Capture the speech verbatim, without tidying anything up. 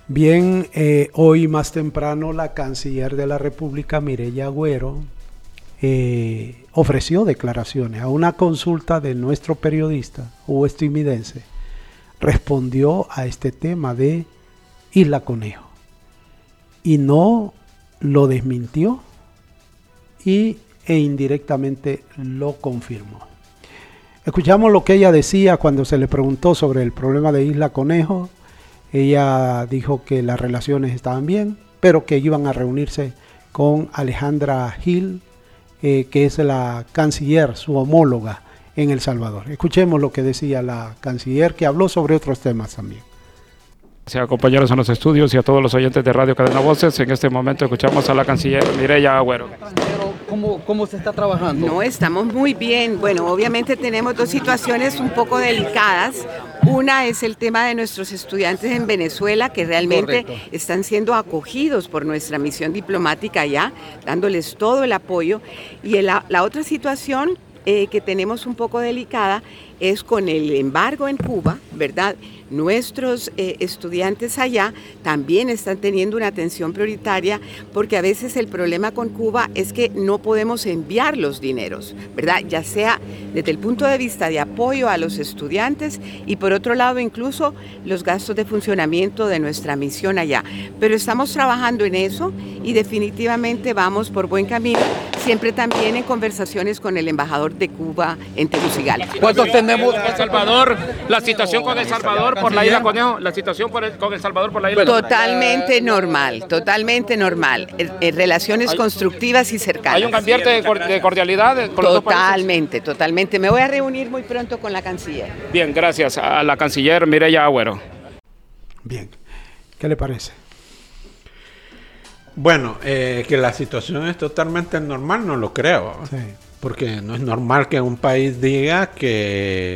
Bien, eh, hoy más temprano la canciller de la República, Mireya Agüero, eh, ofreció declaraciones a una consulta de nuestro periodista estadounidense. Respondió a este tema de Isla Conejo y no lo desmintió y, e indirectamente lo confirmó. Escuchamos lo que ella decía cuando se le preguntó sobre el problema de Isla Conejo. Ella dijo que las relaciones estaban bien, pero que iban a reunirse con Alejandra Gil, eh, que es la canciller, su homóloga en El Salvador. Escuchemos lo que decía la canciller, que habló sobre otros temas también. Gracias, compañeros en los estudios y a todos los oyentes de Radio Cadena Voces. En este momento escuchamos a la canciller Mireya Agüero. ¿Cómo, ¿Cómo se está trabajando? No, estamos muy bien. Bueno, obviamente tenemos dos situaciones un poco delicadas. Una es el tema de nuestros estudiantes en Venezuela, que realmente Correcto. Están siendo acogidos por nuestra misión diplomática allá, dándoles todo el apoyo. Y la, la otra situación eh, que tenemos un poco delicada es con el embargo en Cuba, ¿verdad? Nuestros eh, estudiantes allá también están teniendo una atención prioritaria porque a veces el problema con Cuba es que no podemos enviar los dineros, ¿verdad? Ya sea desde el punto de vista de apoyo a los estudiantes y por otro lado incluso los gastos de funcionamiento de nuestra misión allá. Pero estamos trabajando en eso y definitivamente vamos por buen camino, siempre también en conversaciones con el embajador de Cuba en Tegucigalpa. ¿Cuántos tenemos? El Salvador, la situación con El Salvador por la isla Conejo, la situación por el, con El Salvador por la isla Conejo. Totalmente normal, totalmente normal. En relaciones hay, constructivas y cercanas. ¿Hay un ambiente de cordialidad con los dos países? Totalmente, totalmente. Me voy a reunir muy pronto con la canciller. Bien, gracias a la canciller Mireya Agüero. Bien, ¿qué le parece? Bueno, eh, que la situación es totalmente normal, no lo creo. Sí. Porque no es normal que un país diga que